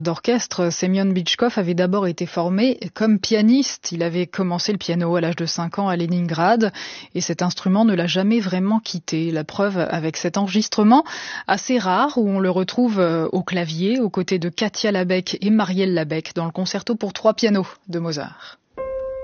d'orchestre. Semyon Bychkov avait d'abord été formé comme pianiste. Il avait commencé le piano à l'âge de 5 ans à Leningrad et cet instrument ne l'a jamais vraiment quitté. La preuve avec cet enregistrement assez rare où on le retrouve au clavier aux côtés de Katia Labeck et Marielle Labeck dans le concerto pour 3 pianos de Mozart.